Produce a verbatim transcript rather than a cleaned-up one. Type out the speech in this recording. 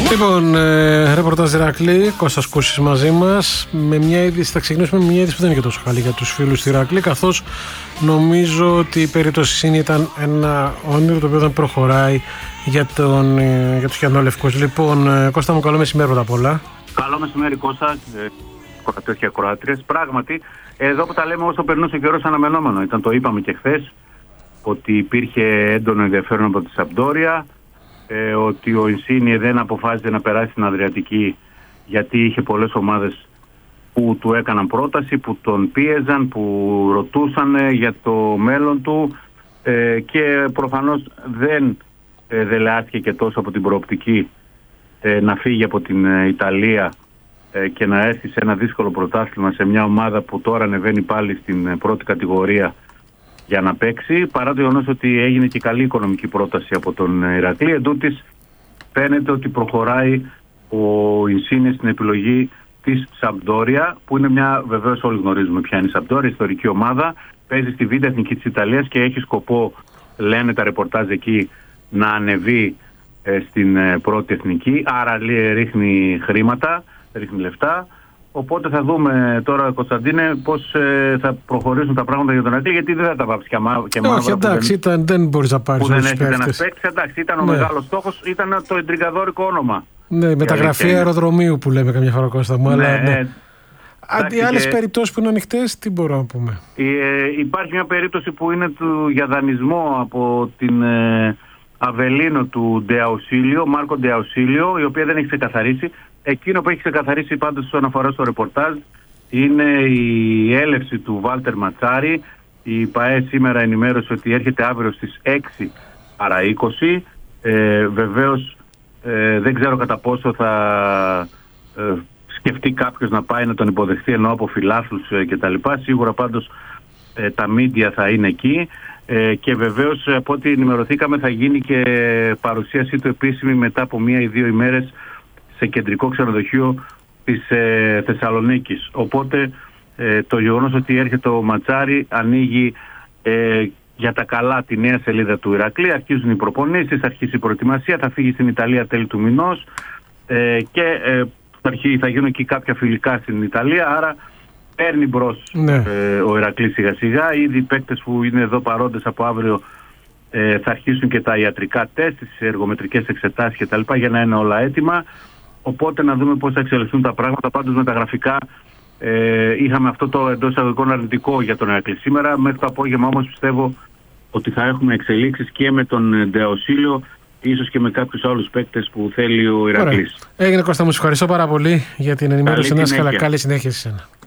Λοιπόν, ε, ρεπορτάζ Ηρακλή, Κώστας Κούσης μαζί μας. Με μια είδηση, θα ξεκινήσουμε με μια είδηση που δεν είναι και τόσο καλή για τους φίλους του Ηρακλή, καθώς νομίζω ότι η περίπτωση είναι ήταν ένα όνειρο το οποίο δεν προχωράει για, τον, ε, για τους Κιανόλευκους. Λοιπόν, ε, Κώστα μου, καλό μεσημέρι πρώτα απ' όλα. Καλό μεσημέρι, Κώστα, κορατές και ακροάτριες. Πράγματι, εδώ που τα λέμε όσο περνούσε ο καιρός αναμενόμενο. Ήταν, το είπαμε και χθες, ότι υπήρχε έντονο ενδιαφέρον από τη Σαμπντόρια, ε, ότι ο Ινσίνιε δεν αποφάσισε να περάσει στην Αδριατική γιατί είχε πολλές ομάδες που του έκαναν πρόταση, που τον πίεζαν, που ρωτούσαν για το μέλλον του, ε, και προφανώς δεν ε, δελεάστηκε και τόσο από την προοπτική ε, να φύγει από την ε, Ιταλία ε, και να έρθει σε ένα δύσκολο πρωτάθλημα σε μια ομάδα που τώρα ανεβαίνει πάλι στην ε, πρώτη κατηγορία για να παίξει, παρά το γεγονός ότι έγινε και καλή οικονομική πρόταση από τον Ηρακλή. Εν τούτης, φαίνεται ότι προχωράει ο Ινσίνιε στην επιλογή της Σαμπντόρια, που είναι μια, βεβαίως όλοι γνωρίζουμε ποια είναι η Σαμπντόρια, ιστορική ομάδα, παίζει στη Β' Εθνική της Ιταλίας και έχει σκοπό, λένε τα ρεπορτάζ εκεί, να ανεβεί ε, στην ε, πρώτη εθνική, άρα ρίχνει χρήματα, ρίχνει λεφτά. Οπότε θα δούμε τώρα, Κωνσταντίνε, πώς ε, θα προχωρήσουν τα πράγματα για τον Ηρακλή, γιατί δεν θα τα βάψει και μαύρα. Όχι, εντάξει, δεν, ήταν, δεν μπορείς να πάρεις όλους τους παίκτες. Εντάξει, ήταν ο ναι. μεγάλος στόχος, ήταν το εντριγκαδόρικο όνομα. Ναι, μεταγραφή αεροδρομίου που λέμε καμιά φορά, Κώστα μου. Ναι, αλλά, ναι. Αντί και... άλλες περιπτώσεις που είναι ανοιχτές, τι μπορούμε να πούμε. Ε, υπάρχει μια περίπτωση που είναι του, για δανεισμό από την ε, Αβελίνο του Ντεαουσίλιο, Μάρκο Ντεαουσίλιο, η οποία δεν έχει ξεκαθαρίσει. Εκείνο που έχει ξεκαθαρίσει πάντως όσον αφορά στο ρεπορτάζ είναι η έλευση του Βάλτερ Ματσάρη. Η ΠΑΕ σήμερα ενημέρωσε ότι έρχεται αύριο στις έξι παρά είκοσι. Ε, βεβαίως ε, δεν ξέρω κατά πόσο θα ε, σκεφτεί κάποιος να πάει να τον υποδεχθεί, ενώ από φιλάθλους ε, κτλ. Σίγουρα πάντως ε, τα μίντια θα είναι εκεί. Ε, και βεβαίως από ό,τι ενημερωθήκαμε θα γίνει και παρουσίασή του επίσημη μετά από μία ή δύο ημέρες σε κεντρικό ξενοδοχείο της ε, Θεσσαλονίκης. Οπότε ε, το γεγονός ότι έρχεται ο Ματσάρη ανοίγει ε, για τα καλά τη νέα σελίδα του Ηρακλή. Αρχίζουν οι προπονήσεις, αρχίζει η προετοιμασία, θα φύγει στην Ιταλία τέλη του μηνός ε, και ε, θα, αρχί, θα γίνουν και κάποια φιλικά στην Ιταλία, άρα παίρνει μπρος ναι. ε, ο Ηρακλής σιγά σιγά. Ήδη οι παίκτες που είναι εδώ παρόντες από αύριο ε, θα αρχίσουν και τα ιατρικά τεστ, τις εργομετρικές εξετάσεις κτλ. Για να είναι όλα έτοιμα. Οπότε να δούμε πώς θα εξελιχθούν τα πράγματα. Πάντως με τα γραφικά ε, είχαμε αυτό το εντός εισαγωγικών αρνητικό για τον Ηρακλή σήμερα. Μέχρι το απόγευμα όμως πιστεύω ότι θα έχουμε εξελίξεις και με τον Ντεαουσίλιο, ίσως και με κάποιους άλλους παίκτες που θέλει ο Ηρακλής. Έγινε, Κώστα μου, σου ευχαριστώ πάρα πολύ για την ενημέρωση. Να είσαι καλά, καλή συνέχεια σε εσένα.